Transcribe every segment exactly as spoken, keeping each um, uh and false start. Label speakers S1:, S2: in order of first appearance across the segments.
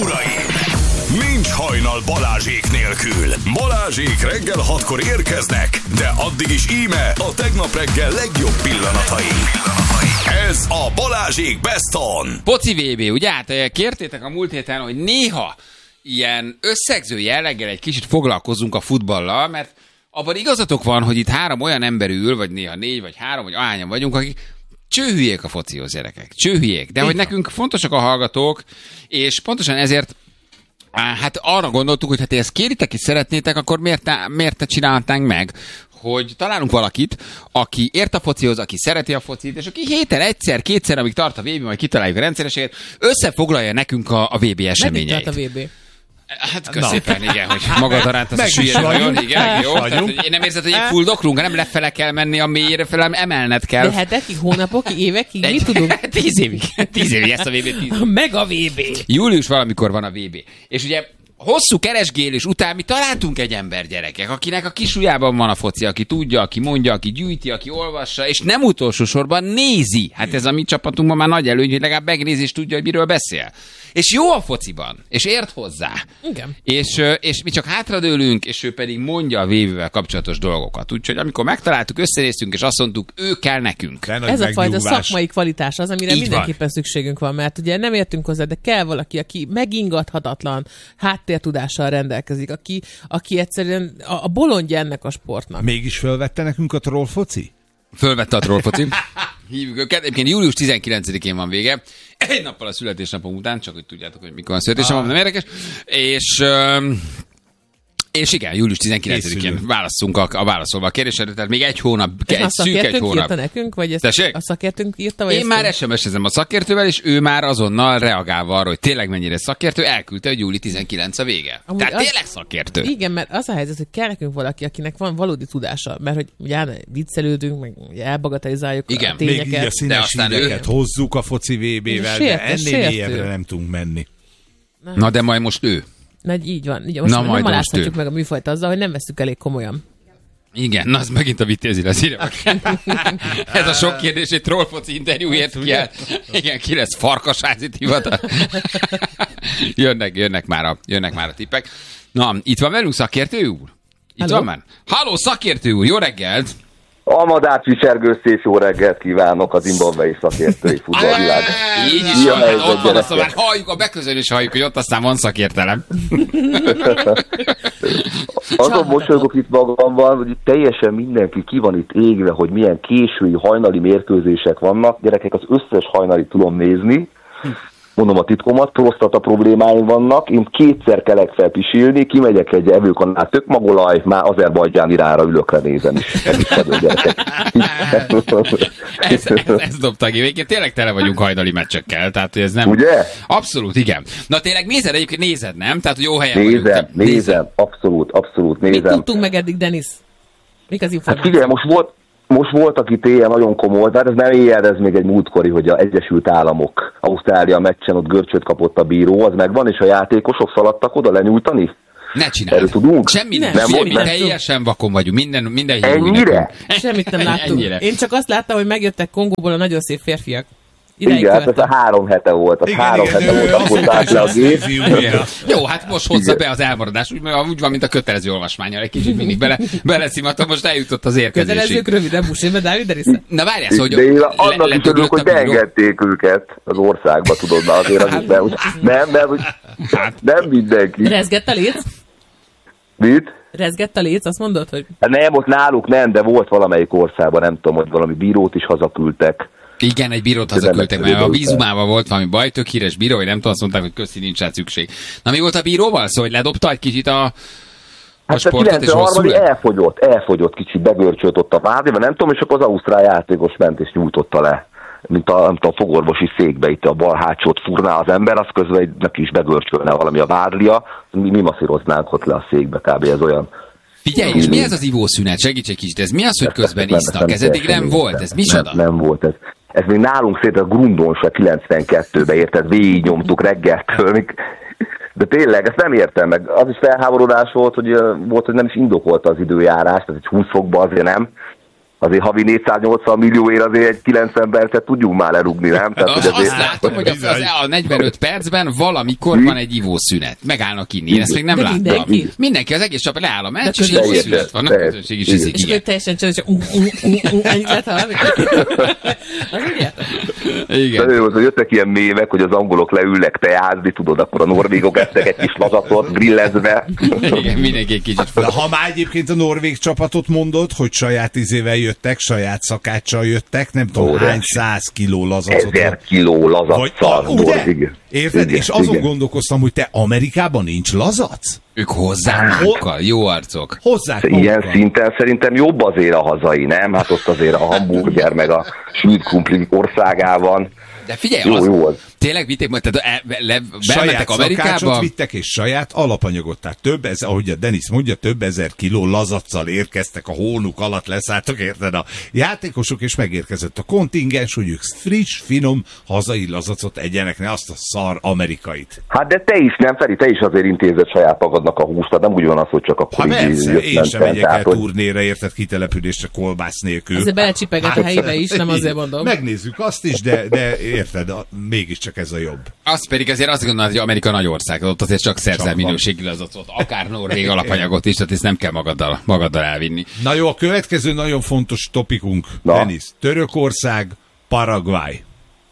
S1: uraim! Nincs hajnal Balázsék nélkül. Balázsék reggel hatkor érkeznek, de addig is íme a tegnap reggel legjobb pillanatai. Ez a Balázsék Best On.
S2: Foci vé bé, ugye? Hát kértétek a múlt héten, hogy néha ilyen összegző jelleggel egy kicsit foglalkozzunk a futballal, mert abban igazatok van, hogy itt három olyan ember ül, vagy néha négy, vagy három, vagy ahányan vagyunk, akik csőhülyék a focihoz, gyerekek. Csőhülyék. De hogy nekünk fontosak a hallgatók, és pontosan ezért hát arra gondoltuk, hogy hát ezt kéritek és szeretnétek, akkor miért, te, miért te csinálhatnánk meg, hogy találunk valakit, aki ért a focihoz, aki szereti a focit, és aki héten egyszer, kétszer, amíg tart a vé bé, majd kitaláljuk a rendszerességet, összefoglalja nekünk a, a vé bé eseményeit.
S3: Meddig tart a vé bé?
S2: Hát köszépen, igen, hogy magad aránt az a süllyed nagyon, igen, jó. Tehát, én nem érzed, hogy egy fuldoklunk, hanem lefele kell menni a mélyre, fel emelned kell.
S3: De hetekig, hónapokig, évekig, mit tudunk?
S2: Tíz évig, tíz évig ezt a vé bé. Tíz évig.
S3: Meg a vé bé.
S2: Július valamikor van a vé bé. És ugye hosszú keresgélés után mi találtunk egy ember, gyerekek, akinek a kisujjában van a foci, aki tudja, aki mondja, aki gyűjti, aki olvassa, és nem utolsó sorban nézi. Hát ez a mi csapatunkban már nagy előny, hogy legalább megnézi és tudja, hogy miről beszél. És jó a fociban, és ért hozzá.
S3: Igen.
S2: És, és mi csak hátradőlünk, és ő pedig mondja a vé bével kapcsolatos dolgokat. Úgyhogy amikor megtaláltuk, összenéztünk, és azt mondtuk, ő kell nekünk.
S3: Ez a fajta szakmai kvalitás az, amire
S2: így
S3: mindenképpen
S2: van.
S3: Szükségünk van, mert ugye nem értünk hozzá, de kell valaki, aki megingathatatlan háttértudással rendelkezik, aki, aki egyszerűen a, a bolondja ennek a sportnak.
S4: Mégis fölvette nekünk a troll foci?
S2: Fölvette a trollfoci. Hívjuk őket. Egyébként július tizenkilencedikén van vége. Egy nappal a születésnapom után, csak hogy tudjátok, hogy mikor van a születésnapom, nem érdekes. És... Um, És igen, július tizenkilencedikén válaszunk a, a válaszolva a kérdésre, tehát még egy hónap, egy szűk egy hónap.
S3: Írta nekünk, vagy ezt a szakértőnk írta? Vagy
S2: Én már es em es-ezem a szakértővel, és ő már azonnal reagálva arra, hogy tényleg mennyire szakértő, elküldte, hogy július tizenkilencedike a vége. Amúgy tehát az... tényleg szakértő.
S3: Igen, mert az a helyzet, hogy kell nekünk valaki, akinek van valódi tudása, mert hogy ugye viccelődünk, meg elbagatelizáljuk
S2: igen,
S3: a tényeket.
S4: Még így a színes híreket ő... hozzuk a foci vé bével, de ennél mélyebbre nem tudunk menni.
S2: Na, Na de majd most ő.
S3: Na, így van. Így, most
S2: na,
S3: nem aláztatjuk meg a műfajt azzal, hogy nem veszük elég komolyan.
S2: Igen, na az megint a vitézi lesz. Ez a sok kérdés egy trollfoci interjúért kell. Igen, ki lesz farkasházit hivatal. jönnek, jönnek, már a, jönnek már a tippek. Na, itt van velünk szakértő úr? Itt Hello? Van már? Halló, szakértő úr, jó reggelt!
S5: Almadát Visergő, szép jó reggelt kívánok az zimbabwei szakértői futballvilág.
S2: Így is van, hát ott van, aztán már halljuk, a beközölés halljuk, hogy ott aztán van szakértelem.
S5: Azon mosolygok itt magamban, hogy itt teljesen mindenki ki van itt égve, hogy milyen késői hajnali mérkőzések vannak. Gyerekek, az összes hajnalit tudom nézni. Mondom a titkomat, prostata problémáim vannak, én kétszer kelek fel pisilni, kimegyek egy evőkanál, tök magolaj, már Azerbajdzsán irányra ülökre nézem is. Ez is szedő, gyerekek.
S2: ez, ez, ez dobta ki. Végén tényleg tele vagyunk hajnali meccsekkel, tehát ez nem...
S5: Ugye?
S2: Abszolút, igen. Na tényleg nézed egyébként, nézed, nem? Tehát jó helyen
S5: nézem,
S2: vagyunk.
S5: Nézem, nézem, abszolút, abszolút nézem.
S3: Mit tudtunk meg eddig, Denis? Mik az információk?
S5: Hát figyelj, most volt... Most voltak itt éjjel nagyon komoly, tehát ez nem éjjel, ez még egy múltkori, hogy az Egyesült Államok Ausztrália meccsen ott görcsöt kapott a bíró, az megvan, és a játékosok szaladtak oda lenyújtani?
S2: Ne csináld.
S5: Erről tudunk?
S2: Semmi nem,
S3: nem,
S2: semmi,
S3: nem
S2: teljesen vakon vagyunk, minden, minden jó.
S5: Ennyire?
S3: Semmit nem láttunk. Ennyire. Én csak azt láttam, hogy megjöttek Kongóból a nagyon szép férfiak.
S5: Igen, hát ez a három hete volt, az igen, három igen, hete volt, akkor állt le a gép.
S2: Jó, hát most hozza be az elmaradás, úgy, úgy van, mint a kötelező olvasmányal, egy kicsit mindig bele, beleszimatom, most eljutott az érkezésig.
S3: Kötelezők röviden, Busébe, Dávid, Derissa.
S2: Na várjál, szó, hogy
S5: de én annak is örülök, hogy beengedték őket az országba, tudod, na azért az nem, nem, nem, nem mindenki.
S3: Rezgett a léc?
S5: Mit?
S3: Rezgett a léc, azt mondod, hogy...
S5: Hát nem, ott náluk nem, de volt valamelyik országban, nem tudom, hogy valami bírót is hazaküldtek.
S2: Igen, egy bírót hazaküldtek, mert a vízumával volt valami baj, tök híres bíró, hogy nem tudom, azt mondták, hogy köszi, nincs rá szükség. Na mi volt a bíróval? Szóval, hogy ledobta egy kicsit a, a
S5: hát
S2: sportot, és rosszul lett?
S5: elfogyott, elfogyott kicsit, begörcsölt ott a vádéba, nem tudom, és akkor az ausztrál játékos ment és nyújtotta le. Mint a, nem tudom, fogorvosi székbe, itt a bal hátsót furná az ember, az közben neki is begörcsölne valami a vádlia, mi, mi masszíroznánk ott le a székbe, kb. Ez olyan.
S2: Figyelj, és mi ez az ivószünet? Segíts egy kicsit, ez mi az, hogy közben isznak? Ez eddig nem volt, ez micsoda?
S5: Nem, nem volt ez. Ez még nálunk szét a Grundonsra kilencvenkettőben, érted? Végig nyomtuk reggeltől. De tényleg, ezt nem értem meg. Az is felháborodás volt, hogy volt, hogy nem is indokolta az időjárás, tehát egy húsz fokba azért nem. azért havi négyszáznyolcvan millióért azért egy kilencven percet tudjunk már lerúgni, nem? Tehát,
S2: az,
S5: hogy azért...
S2: Azt látom, hogy az, az, a negyvenöt percben valamikor van egy ivószünet. Megállnak inni, én ezt még nem
S3: de
S2: láttam.
S3: Mindenki.
S2: mindenki, az egész csapat leáll a meccs, és
S3: közönség.
S2: ivószünet van. A közönség is iszik.
S3: És akkor teljesen csinálja, hogy ennyit lehet hallani. Az ugye?
S2: Igen.
S5: De hogy jöttek ilyen mémek, hogy az angolok leülnek teázni, tudod, akkor a norvégok ettek egy kis lazatot, grillezve.
S2: Igen, mindenki egy kicsit.
S4: De ha már egyébként a norvég csapatot mondod, hogy saját izével jöttek, saját szakáccsal jöttek, nem tudom,
S5: Óra.
S4: hány száz kiló lazacot.
S5: Ezer kiló lazatszal.
S4: Ugye?
S5: Igen.
S4: Érted?
S5: Igen,
S4: És azon
S5: igen.
S4: gondolkoztam, hogy te Amerikában nincs lazac?
S2: Ők hozzá magukkal, jó arcok.
S4: Hozzák
S5: Ilyen
S4: magukkal.
S5: szinten szerintem jobb azért a hazai, nem? Hát ott azért a hamburger meg a sült krumpli országában.
S2: De figyelj,
S5: Jó,
S2: az,
S5: jó az.
S2: tényleg vitték, majd tehát le, le,
S4: Saját
S2: bementek
S4: szakácsot
S2: Amerikába.
S4: vittek, és saját alapanyagot. Tehát több ezer, ahogy a Denis mondja, több ezer kiló lazaccal érkeztek, a hónuk alatt leszálltak, érted? A játékosok, és megérkezett a kontingens, hogy ők friss, finom, hazai lazacot egyenek, ne azt a szar amerikait.
S5: Hát de te is, nem Feri, te is azért intézed saját magadnak a húst, tehát nem úgy van az, hogy csak a
S4: Ha persze, én sem megyek el
S5: tehát, hogy...
S4: turnéra, érted, kitelepülésre kolbász nélkül.
S3: Azért belecsipeget a helyébe is, nem azért mondom.
S4: Megnézzük azt is, de, de érted, a, mégiscsak ez a jobb.
S2: Az pedig azért azt gondolod, hogy Amerika nagy ország, ott azért csak szerzel
S4: Csak van.
S2: minőségi lazacot, akár norvég alapanyagot is, tehát ezt nem kell magaddal, magaddal elvinni.
S4: Na jó, a következő nagyon fontos topikunk,
S5: Na.
S4: Denis. Törökország, Paraguay.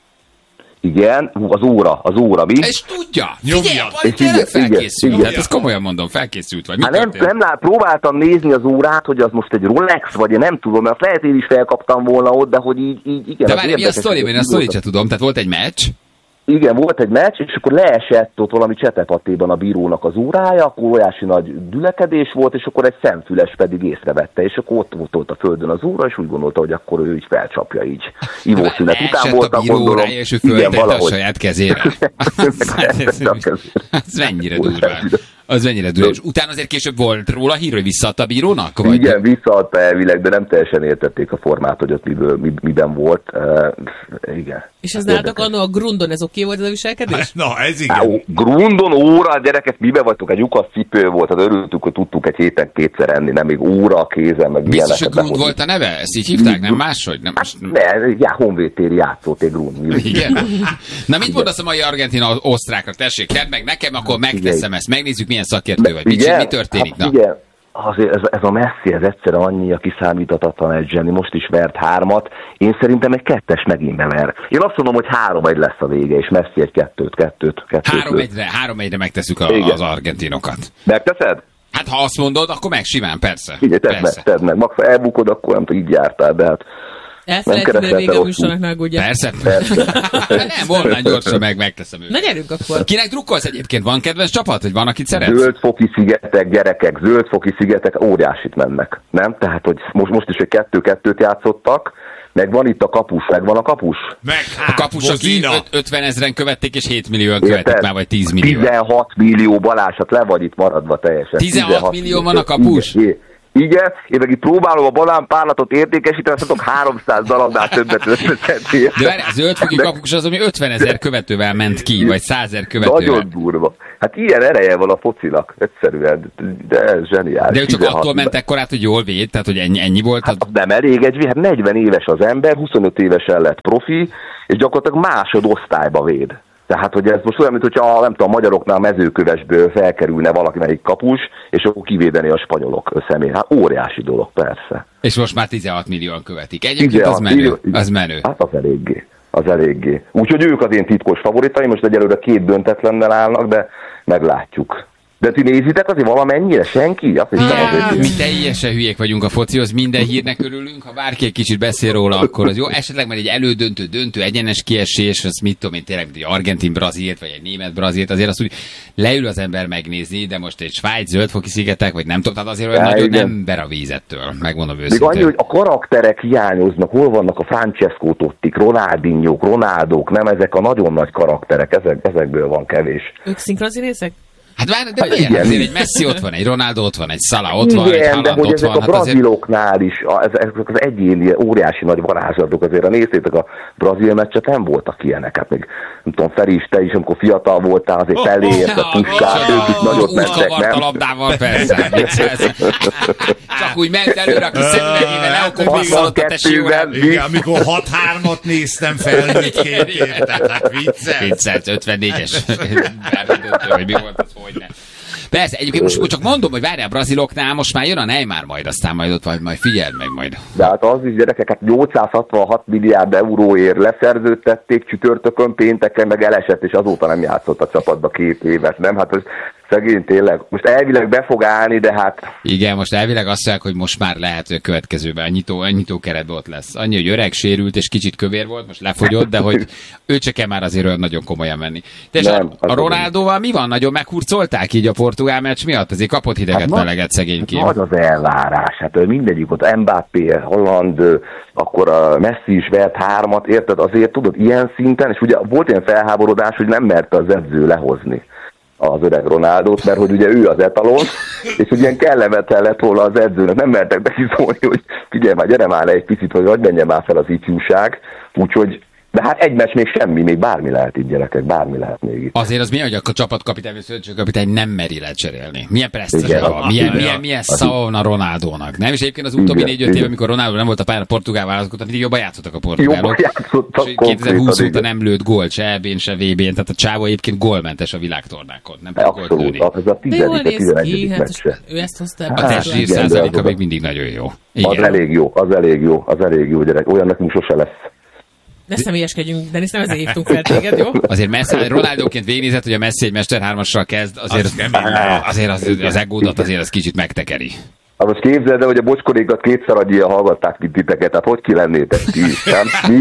S5: Igen, az óra, az óra, mi?
S2: És tudja!
S4: Nyomja.
S2: Figyelj, vagy
S5: És
S2: tényleg
S5: igen,
S2: felkészült.
S5: igen,
S2: Tehát
S5: igen.
S2: ezt komolyan mondom, felkészült vagy. Mi
S5: Hát nem,
S2: történt?
S5: nem lát, próbáltam nézni az órát, hogy az most egy Rolex, vagy én nem tudom, mert lehet én is felkaptam volna ott, de hogy így, így igen.
S2: De
S5: az
S2: várj, mi a
S5: érdekes,
S2: sztori?
S5: hogy
S2: Én a
S5: így
S2: sztorit
S5: voltam.
S2: sem tudom. Tehát volt egy meccs,
S5: Igen, volt egy meccs, és akkor leesett ott valami csetepatéban a bírónak az órája, akkor óriási nagy gyülekedés volt, és akkor egy szemfüles pedig észrevette, és akkor ott volt, ott a földön az óra, és úgy gondolta, hogy akkor ő így felcsapja így. Ivószünet után
S2: leesett
S5: voltak,
S2: a bíró
S5: gondolom.
S2: órája, és ő föltette a saját kezére.
S5: Föltette a kezére.
S2: Az mennyire durva. Az mennyire durva. És utána azért később volt róla hír, hogy visszaadta a bírónak? Vagy?
S5: Igen, visszaadta elvileg, de nem teljesen értették a formát, hogy ott miből, mi, miben volt. Uh, igen.
S3: És ez nálatok annó a grundon, ez oké volt ez a viselkedés?
S4: Na, ez
S5: Á,
S4: igen.
S5: Grundon óra, gyerekek, mibe vagytok? Egy lyukas cipő volt, hát örültük, hogy tudtuk egy héten kétszer enni, nem még óra a kézen, meg
S2: Biztos, hogy
S5: ilyeneket
S2: Grund
S5: behozni.
S2: volt a neve? Ezt így hívták, nem máshogy? Nem, most...
S5: Ne, já, honvédtéri játszóték Grund.
S2: Igen. Na mit mondasz a mai argentin-osztrákra? Tessék, tedd meg nekem, akkor megteszem ezt. Megnézzük, milyen szakértő vagy. Mit, mi történik?
S5: Hát,
S2: Na.
S5: igen. Azért ez, ez a Messi, ez egyszerre annyi kiszámíthatatlan egy zseni, most is vert hármat, én szerintem egy kettes megint bever. Én azt mondom, hogy három egy lesz a vége, és Messi egy kettőt, kettőt, kettőt.
S2: Három egyre, három egyre megtesszük a,
S5: Igen.
S2: az argentinokat.
S5: Megteszed?
S2: Hát ha azt mondod, akkor meg simán, persze.
S5: Figyelj, tedd meg, tedd meg. Max, ha elbukod, akkor nem tudom, így jártál, de hát
S3: Elfelejtünk, hogy
S5: keresel
S3: vége a
S5: rosszul.
S3: műsornak, ne aggódjál.
S2: Persze.
S5: Persze.
S2: Nem, online gyorsan meg, megteszem őket.
S3: Na gyerünk akkor.
S2: Kinek drukkolsz egyébként? Van kedvenc csapat? Vagy van, akit szeretsz?
S5: Zöldfoki szigetek, gyerekek, zöldfoki szigetek óriásit mennek, nem? Tehát, hogy most, most is egy kettő-kettőt játszottak, meg van itt a kapus, meg van a kapus.
S4: Meg
S2: A
S4: hát,
S2: kapus, aki
S4: Bozina.
S2: öt- ötven ezeren követték, és hét millióan követik már, vagy tíz millió.
S5: tizenhat millió Balázsat le vagy itt maradva teljesen.
S2: tizenhat millió van a kapus?
S5: Igen, igen, én meg itt próbálom a banánpárlatot értékesíteni, azt mondok háromszáz darabnál többet összeszedni.
S2: De várj, a zöldfoki kapus az, ami ötven ezer követővel ment ki, vagy százezer követővel.
S5: Nagyon durva. Hát ilyen ereje van a focinak, egyszerűen, de ez zseniális.
S2: De ő csak
S5: tizenhat
S2: attól mentek korát, hogy jól véd, tehát hogy ennyi, ennyi volt.
S5: Hát
S2: Az...
S5: az nem elég, egy, hát negyven éves az ember, huszonöt évesen lett profi, és gyakorlatilag másodosztályba véd. Tehát, hogy ez most olyan, mint hogyha nem tudom, a magyaroknál Mezőkövesből felkerülne valaki melyik kapus, és akkor kivédeni a spanyolok személy. Hát óriási dolog, persze.
S2: És most már tizenhat millióan követik. Egyébként az
S5: tizenhat
S2: menő.
S5: millió-
S2: Az menő.
S5: Hát az eléggé. Az eléggé. Úgyhogy ők az én titkos favoritai, most egyelőre két döntetlennel állnak, de meglátjuk. De ti nézitek azért valamennyire? Senki? Azt hiszem
S2: Á,
S5: azért.
S2: mi teljesen hülyék vagyunk a focihoz, minden hírnek örülünk, ha bárki egy kicsit beszél róla, akkor az jó. Esetleg már egy elődöntő, döntő, egyenes kiesés, az mit tudom én, tényleg, mint egy argentin-brazilt, vagy egy német-brazilt, azért azt úgy leül az ember megnézni, de most egy Svájc, zöldfoki szigetek, vagy nem tudom, tehát azért olyan
S5: Ja,
S2: nagyon
S5: igen.
S2: nem ber a vízettől, megmondom
S5: Még
S2: őszintén.
S5: annyi, hogy a karakterek hiányoznak, hol vannak a Francesco Tottik, Ronaldinho, Ronaldók, nem ezek a nagyon nagy karakterek, ezek, ezekből van kevés.
S3: Ők szinkronszínészek?
S2: Hát várj, de miért?
S5: igen.
S2: Azért egy Messi ott van, egy Ronaldo ott van, egy Salah ott van, egy
S5: Igen, de
S2: Haaland
S5: hogy
S2: ott
S5: ezek
S2: van.
S5: a
S2: Hát azért...
S5: braziloknál is, a, ezek az egyéni óriási nagy varázslatok, azért ha néztétek a brazil meccset, nem voltak ilyenek. Hát még, nem tudom, Feri is, te is, amikor fiatal voltál, azért Pelé, a Puskás, ők is nagyot mentek, nem?
S2: A labdával, persze. Csak úgy ment előre a kis szemüvegével, elkompaszolott a tesóval.
S4: Igen, amikor hat hármat néztem felnőttként, érted? Hát viccel.
S2: kétszázötvennégyes. Hogy mi volt az, hogy nem. Persze, egyébként most csak mondom, hogy várjál, a braziloknál most már jön a Neymar majd, aztán majd ott vagy, majd figyeld meg majd.
S5: De hát az is, gyerekeket nyolcszázhatvanhat milliárd euróért leszerződtették csütörtökön, pénteken meg elesett, és azóta nem játszott a csapatba két évet, nem? Hát az szegény tényleg. Most elvileg be fog állni, de hát...
S2: Igen, most elvileg azt mondják, hogy most már lehet, hogy a következőben a nyitó, a nyitó keretben ott lesz. Annyi, hogy öreg, sérült és kicsit kövér volt, most lefogyott, de hogy ő se kell már azért olyan nagyon komolyan menni. Te
S5: Nem,
S2: a, a Ronaldóval mi van? Nagyon meghurcolták így a portugál meccs miatt? Azért kapott hideget, hát meleget szegényként.
S5: Nagy az elvárás. Hát mindegyik ott Mbappé, Holland, akkor a Messi is vert hármat, érted? Azért tudod, ilyen szinten, és ugye volt ilyen felháborodás, hogy nem merte az edző lehozni az öreg Ronaldót, mert hogy ugye ő az etalon, és hogy ilyen kellemetlen lett volna az edzőnek, nem mertek neki szólni, hogy figyelj már, gyere már le egy picit, hogy hogy menjen már fel az ifjúság, úgyhogy, de hát egy meccs még semmi, még bármi lehet itt, gyerekek, bármi lehet még itt.
S2: Azért az milyen, hogy a csapatkapitány vagy szövetségkapitány nem meri lecserélni. Milyen presztízse van, milyen,
S5: igen,
S2: milyen, milyen szava van a Ronaldónak, nem? És egyébként az utóbbi négy-öt év, amikor Ronaldo nem volt a pályán a portugál választott, mindig jobban játszottak a portugálok.
S5: Jobban játszottak
S2: kétezer-húsz óta nem lőtt gólt, se é bén, se vé bén, tehát a csávó egyébként gólmentes a világtornákon, nem tud gólt lőni.
S5: Abszolút, ez a tizedik, tizenegyedik meccse.
S3: Ő ezt hozta
S2: A testzsír százaléka még mindig nagyon jó.
S5: Az elég jó, az elég jó, az elég jó, gyerek. Olyan nekünk sose lesz.
S3: Ne személyeskedjünk, de nem ezért hívtunk fel téged, jó?
S2: Azért Messi, Ronaldóként végignézett, hogy a Messi egy Mester hármassal kezd, azért az, azért az, az egódat azért az kicsit megtekeri.
S5: Hát most képzeld el, hogy a bocskorékat kétszer annyian hallgatták, mint titeket, tehát hogy ki lennétek ti is, nem? Mi?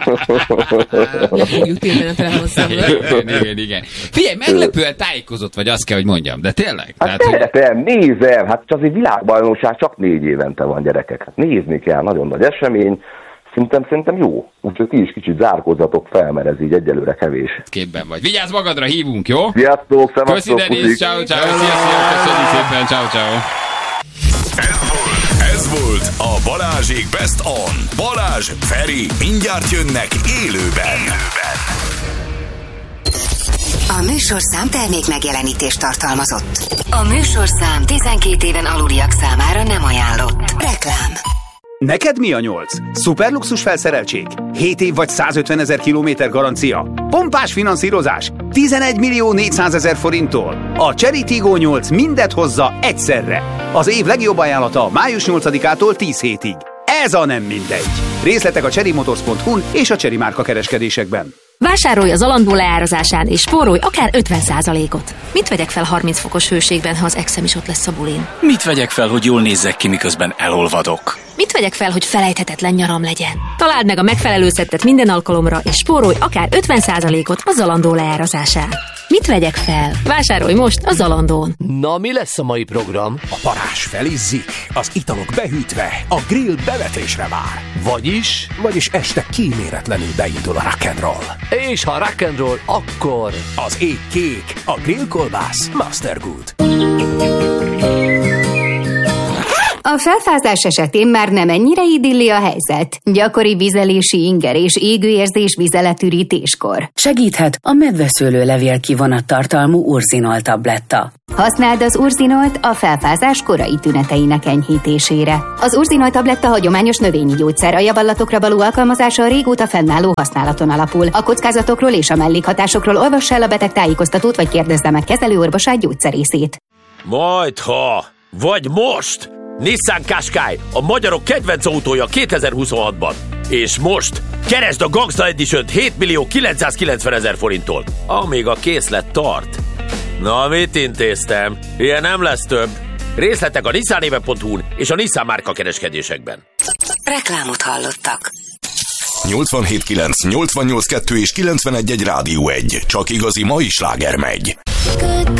S2: Igen, igen. Figyelj, meglepően tájékozott vagy, azt kell, hogy mondjam, de tényleg?
S5: Hát tehetem, hogy... nézem, hát csak azért világbajnokság csak négy évente van, gyerekek. Hát nézni kell, nagyon nagy esemény. Szerintem, szerintem jó. Úgyhogy ti is kicsit zárkózzatok fel, mert ez így egyelőre kevés.
S2: Képben vagy. Vigyázz magadra, hívunk, jó?
S5: Sziasztok, szevasztok.
S2: Köszi, Denis, ciao, ciao, sziasztok, köszönjük szépen, ciao, ciao.
S1: Ez volt, ez volt a Balázsék Best On. Balázs, Feri, mindjárt jönnek élőben. élőben.
S6: A műsorszám termék megjelenítést tartalmazott. A műsorszám tizenkét éven aluliak számára nem ajánlott. Reklám.
S7: Neked mi a nyolc? Szuperluxus felszereltség? hét év vagy százötvenezer kilométer garancia? Pompás finanszírozás? tizenegy millió négyszázezer forinttól? A Chery Tiggo nyolc mindet hozza egyszerre. Az év legjobb ajánlata május nyolcadikától tíz hétig. Ez a nem mindegy. Részletek a chery motors pont hu-n és a Chery márka kereskedésekben.
S8: Vásárolj az Alandó leárazásán és spórolj akár ötven százalékot. Mit vegyek fel harminc fokos hőségben, ha az exem is ott lesz a bulin?
S9: Mit vegyek fel, hogy jól nézzek ki, miközben elolvadok?
S8: Mit vegyek fel, hogy felejthetetlen nyaram legyen? Találd meg a megfelelő szettet minden alkalomra, és spórolj akár ötven százalékot a Zalando leárazásán. Mit vegyek fel? Vásárolj most a Zalandón.
S10: Na, mi lesz a mai program?
S11: A parázs felizzik, az italok behűtve, a grill bevetésre vár.
S10: Vagyis?
S11: Vagyis este kíméletlenül beindul a rock'n'roll.
S10: És ha rock'n'roll, akkor...
S11: Az ég kék, a grillkolbász Mastergood.
S12: A felfázás esetén már nem ennyire idilli a helyzet. Gyakori vizelési inger és égőérzés vizeletürítéskor.
S13: Segíthet a medveszőlő levél kivonat tartalmú urzinol tabletta.
S12: Használd az urzinolt a felfázás korai tüneteinek enyhítésére. Az urzinol tabletta hagyományos növényi gyógyszer, a javallatokra való alkalmazása a régóta fennálló használaton alapul. A kockázatokról és a mellékhatásokról olvass el a beteg tájékoztatót, vagy kérdezze meg kezelőorvosát gyógyszerészét.
S10: Majdha, vagy most! Nissan Qashqai, a magyarok kedvenc autója kétezer-huszonhatban. És most keresd a Gangsta Edition-t hét millió kilencszázkilencvenezer forinttól, amíg a készlet tart. Na, mit intéztem? Ilyen nem lesz több. Részletek a nissanéve pont hu-n és a Nissan márka kereskedésekben.
S6: Reklámot hallottak.
S1: nyolcvanhét kilenc, nyolcvannyolc kettő és kilencvenegy egy Rádió egy. Csak igazi mai sláger megy.